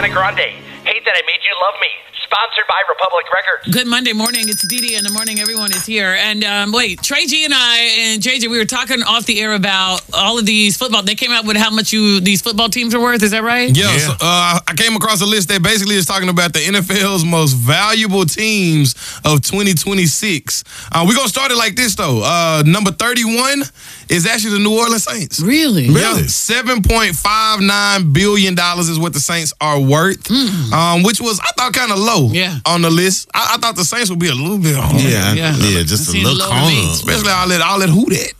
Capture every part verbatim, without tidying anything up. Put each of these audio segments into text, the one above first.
Ariana Grande. Hate That I Made You Love Me. Sponsored by Republic Records. Good Monday morning. It's Dee Dee in the morning. Everyone is here. And um, wait, Trey G and I and J J, we were talking off the air about all of these football. They came out with how much you these football teams are worth. Is that right? Yeah. yeah. So, uh, I came across a list that basically is talking about the N F L's most valuable teams of twenty twenty-six. Uh, we're going to start it like this, though. Uh, number thirty-one is actually the New Orleans Saints. Really? Really? Yeah, seven point five nine billion dollars is what the Saints are worth, mm. um, which was, I thought, kind of low yeah. on the list. I, I thought the Saints would be a little bit higher. Yeah, yeah, yeah just a little corner. Especially all that, all that who that.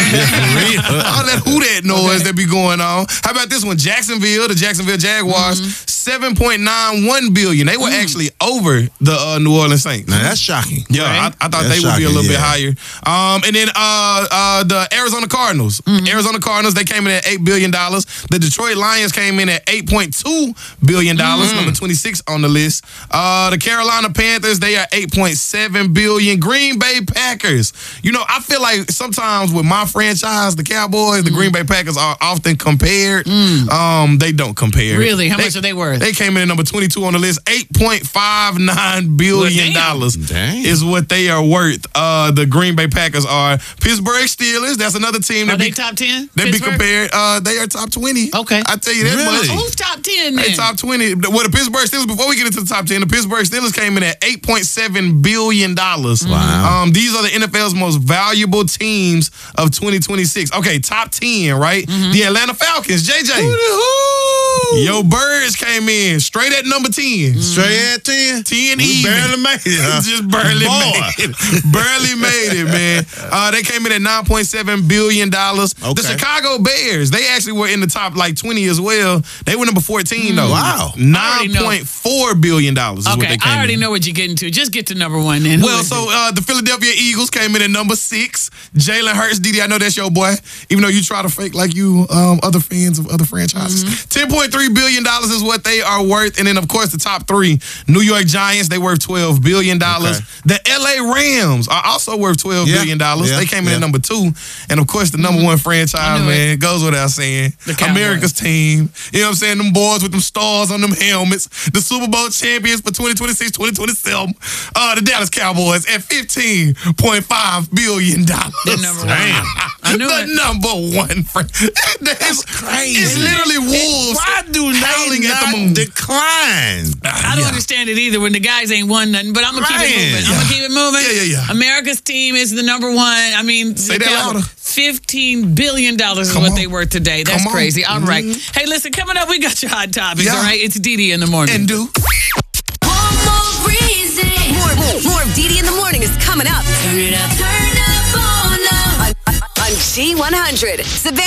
all that who that noise okay. that be going on. How about this one? Jacksonville, the Jacksonville Jaguars, mm-hmm. seven point nine one billion dollars. They were mm. actually over the uh, New Orleans Saints. Now, that's shocking. Yeah, right? I, I thought that's they would shocking, be a little yeah. bit higher. Um, and then uh, uh, the Arizona Cardinals. Mm-hmm. Arizona Cardinals, they came in at eight billion dollars. The Detroit Lions came in at eight point two billion dollars, mm-hmm. number twenty-six on the list. Uh, the Carolina Panthers, they are eight point seven billion dollars. Green Bay Packers. You know, I feel like sometimes with my franchise, the Cowboys, the mm. Green Bay Packers are often compared. Mm. Um, they don't compare. Really? How they, much are they worth? They came in at number twenty-two on the list. eight point five nine billion dollars well, is what they are worth. Uh, the Green Bay Packers are. Pittsburgh Steelers, that's another team. That are they be, top ten? They be compared. Uh, they are top twenty. Okay. I tell you that really? much. Who's top ten then? They top twenty. Well, the Pittsburgh Steelers, before we get into the top ten, the Pittsburgh Steelers came in at eight point seven billion dollars. Wow. Um, these are the N F L's most valuable teams of twenty twenty-six. Okay, top ten, right? Mm-hmm. The Atlanta Falcons, J J. Woo-hoo! Yo, Birds came in straight at number ten. Mm-hmm. Straight at ten? ten we even. barely made it. Huh? Just barely Boy. made it. Barely made it, man. Uh, they came in at nine point seven billion dollars. Okay. The Chicago Bears, they actually were in the top like twenty as well. They were number fourteen, though. Wow. nine point four billion dollars is okay, what they came I already in. know what you're getting to. Just get to number one then. Well, so uh, the Philadelphia Eagles came in at number six. Jalen Hurts, Didi, I know that's your boy. Even though you try to fake like you um, other fans of other franchises. Mm-hmm. ten point three billion dollars is what they are worth. And then, of course, the top three, New York Giants, they worth twelve billion dollars. Okay. The L A Rams are also worth twelve yeah. billion dollars. Yeah. They came in yeah. at number two. And, of course, the number mm-hmm. one franchise, man, it. goes without saying. America's team. You know what I'm saying? Them boys with them stars on them helmets. The Super Bowl champions for twenty twenty-six, twenty twenty-seven. Uh, the Dallas Cowboys at fifteen point five billion dollars. The number one. I knew the it. number one. That's crazy. It's literally wolves. Why do howling they at the not moon. decline? I don't yeah. understand it either when the guys ain't won nothing, but I'm going to keep it moving. Yeah. I'm going to keep it moving. Yeah, yeah, yeah. America's team is the number one. I mean, say that louder. fifteen billion dollars is Come what on. they worth today. That's Come crazy. on. All right. Mm-hmm. Hey, listen, coming up, we got your hot topics, Yeah. all right? It's Dee Dee in the morning. And do. One more reason. More, more, more of Dee Dee in the morning is coming up. Turn it up. Turn up on up. On, on G one hundred. Savannah.